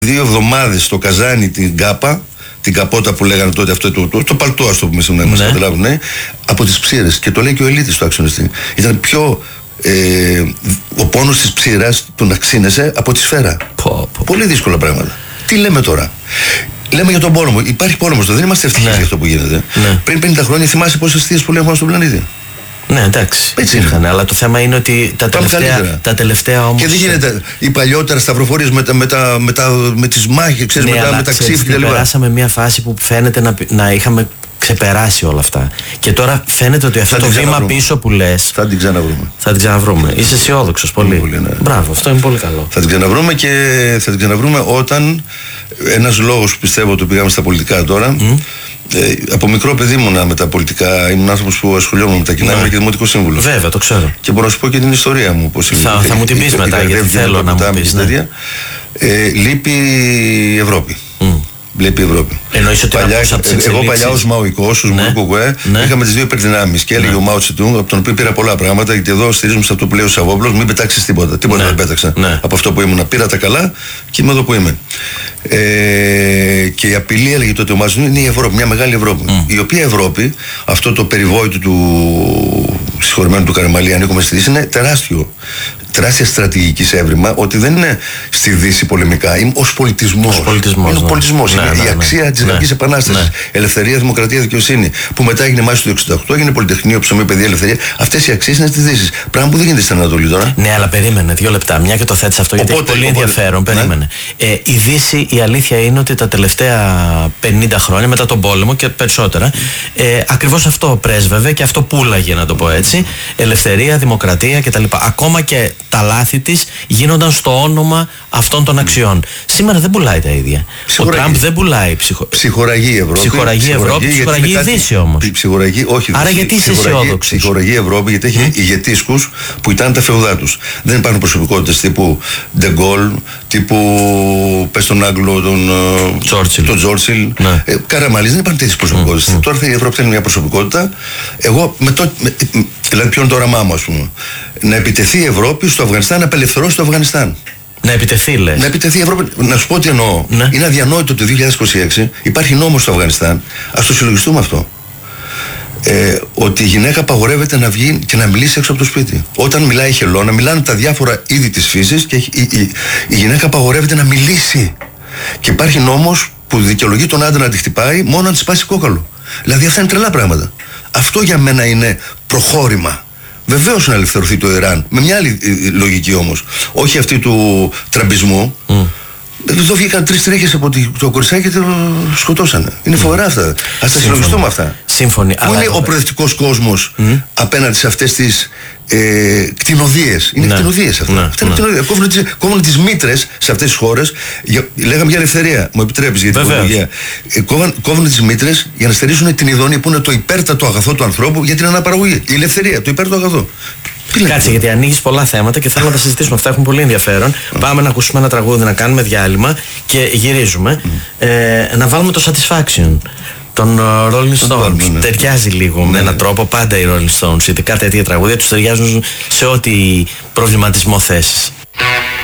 2 εβδομάδες στο Καζάνι την Κάπα, την καπότα που λέγανε τότε, αυτό το παλτό, ας το πούμε, να μας καταλάβουν, ναι, από τις ψήρες. Και το λέει και ο Ελίτης στο άξονιστη. Ήταν πιο ο πόνος της ψήρας του να ξύνεσαι από τη σφαίρα. Πολύ δύσκολα πράγματα. Τι λέμε τώρα? Λέμε για τον πόλεμο. Υπάρχει πόλεμος τώρα, δεν είμαστε ευτυχείς για αυτό που γίνεται. Πριν 50 χρόνια θυμάσαι πόσες θείες που λέγαμε στον πλανήτη. Ναι, εντάξει. Έτσι είχαν, αλλά το θέμα είναι ότι τα τελευταία όμως. Και δεν γίνεται οι παλιότερα σταυροφορίες με τις μάχες, ξέρεις, με τα ξύφη κτλ. Περάσαμε μια φάση που φαίνεται να είχαμε ξεπεράσει όλα αυτά. Και τώρα φαίνεται ότι αυτό το βήμα πίσω που λες. Θα την ξαναβρούμε. Θα την ξαναβρούμε. Είσαι αισιόδοξος πολύ. Πολύ, ναι. Μπράβο, αυτό είναι πολύ καλό. Θα την ξαναβρούμε και θα την ξαναβρούμε όταν ένας λόγος που πιστεύω ότι πήγαμε στα πολιτικά τώρα. Από μικρό παιδί ήμουνα με τα πολιτικά, ήμουν άνθρωπος που ασχολιόμουν με τα κοινά, ήμουν και δημοτικό σύμβουλο. Βέβαια, το ξέρω. Και μπορώ να σου πω και την ιστορία μου. Θα μου την πεις μετά, γιατί θέλω να μου πεις. Λείπει η Ευρώπη. Βλέπει η Ευρώπη. Εννοείς ότι εγώ παλιά ως Μαοϊκός, ως Μουκουκουέ, είχαμε τις δύο υπερδυνάμεις. Και έλεγε ο Μάο Τσετούγκ, από τον οποίο πήρα πολλά πράγματα, γιατί εδώ στηρίζουμε σε αυτό που λέει ο Σαββόπουλος, μην πετάξεις τίποτα. Τίποτα δεν πέταξα. Από αυτό που ήμουν. Πήρα τα καλά και είμαι εδώ που είμαι. Και η απειλή, έλεγε τότε ο Μάο Τσετούγκ, είναι η Ευρώπη, μια μεγάλη Ευρώπη. Η οποία Ευρώπη, αυτό το περιβόητο του συγχωρημένου του Καραμαλή, ανήκουμε στη Δύση, είναι τεράστια στρατηγική έβριμα, ότι δεν είναι στη Δύση πολεμικά, είναι ως πολιτισμός. Είναι ο πολιτισμός. Είναι η αξία της Ελληνικής Επανάστασης. Ελευθερία, δημοκρατία, δικαιοσύνη. Που μετά έγινε μάλιστα το 1968, έγινε πολυτεχνείο, ψωμί, παιδεία, ελευθερία. Αυτές οι αξίες είναι στη Δύση. Πράγμα που δεν γίνεται στην Ανατολή τώρα. Ναι, αλλά περίμενε 2 λεπτά. Μια και το θέτεις αυτό, γιατί έχει πολύ ενδιαφέρον. Περίμενε. Η Δύση, η αλήθεια είναι ότι τα τελευταία 50 χρόνια, μετά τον πόλεμο και περισσότερα, ακριβώς αυτό πρέσβευε και αυτό πούλαγε, να το πω έτσι. Ελευθερία, δημοκρατία κτλ. Ακόμα και τα λάθη της γίνονταν στο όνομα αυτών των αξιών. Σήμερα δεν πουλάει τα ίδια. Ο Τραμπ δεν πουλάει ψυχοραγή Ευρώπη. Ψυχοραγή Ευρώπη, ψυχοραγή Δύση όμως. Άρα γιατί είσαι αισιόδοξος? Ψυχοραγή Ευρώπη, γιατί έχει ηγετήσκους που ήταν τα φεουδά τους. Δεν υπάρχουν προσωπικότητες τύπου Ντεγκόλ, τύπου πες τον Άγγλο, τον Τζόρτσιλ. Καραμαλής, δεν υπάρχουν τέτοιες προσωπικότητες. Τώρα η Ευρώπη θέλει μια προσωπικότητα. Εγώ δηλαδή ποιο είναι το όραμά μου, ας πούμε? Να επιτεθεί η Ευρώπη στο Αφγανιστάν, να απελευθερώσει το Αφγανιστάν. Να επιτεθεί, λες. Να επιτεθεί η Ευρώπη. Να σου πω τι εννοώ. Είναι αδιανόητο το 2026, υπάρχει νόμος στο Αφγανιστάν, ας το συλλογιστούμε αυτό. Ότι η γυναίκα απαγορεύεται να βγει και να μιλήσει έξω από το σπίτι. Όταν μιλάει η χελώνα, μιλάνε τα διάφορα είδη της φύσης και η γυναίκα απαγορεύεται να μιλήσει. Και υπάρχει νόμος που δικαιολογεί τον άντρα να τη χτυπάει μόνο αν τη σπάσει κόκαλο. Δηλαδή αυτά είναι τρελά πράγματα. Αυτό για μένα είναι προχώρημα. Βεβαίως να ελευθερωθεί το Ιράν, με μια άλλη λογική όμως. Όχι αυτή του τραμπισμού. Εδώ βγήκαν 3 τρίχες από το κοριτσάκι και το σκοτώσανε. Είναι φοβερά αυτά. Ας τα συλλογιστούμε αυτά. Σύμφωνοι. Πού είναι ο προοδευτικός κόσμος απέναντι σε αυτές τις κτηνοδίες? Είναι κτηνοδίες αυτά. Αυτά είναι κτηνοδίες. Κόβουν τις μήτρες σε αυτές τις χώρες. Λέγαμε για ελευθερία. Μου επιτρέπεις για την οικολογία. Κόβουν τις μήτρες για να στερήσουν την ειδονή που είναι το υπέρτατο αγαθό του ανθρώπου για την αναπαραγωγή. Η ελευθερία, το υπέρτατο αγαθό. Κάτσε, γιατί ανοίγεις πολλά θέματα και θέλω να τα συζητήσουμε. Αυτά έχουν πολύ ενδιαφέρον. Πάμε να ακούσουμε ένα τραγούδι, να κάνουμε διάλειμμα και γυρίζουμε. Να βάλουμε το Satisfaction των Rolling Stones. Ταιριάζει λίγο με έναν τρόπο. Πάντα οι Rolling Stones, ειδικά τέτοια τραγούδια, τους ταιριάζουν σε ό,τι προβληματισμό θέσεις.